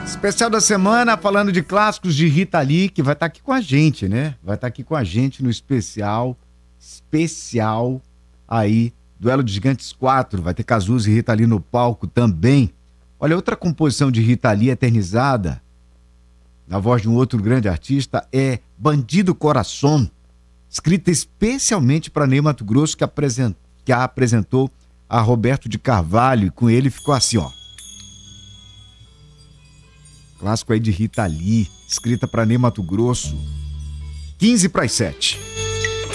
Especial da semana, falando de clássicos de Rita Lee, que vai estar aqui com a gente, né? Vai estar aqui com a gente no especial aí, Duelo de Gigantes 4. Vai ter Cazuza e Rita Lee no palco também. Olha, outra composição de Rita Lee eternizada, na voz de um outro grande artista, é Bandido Coração, escrita especialmente para Ney Matogrosso, que a apresentou a Roberto de Carvalho, e com ele ficou assim, ó. Clássico aí de Rita Lee, escrita para Ney Matogrosso. 6:45.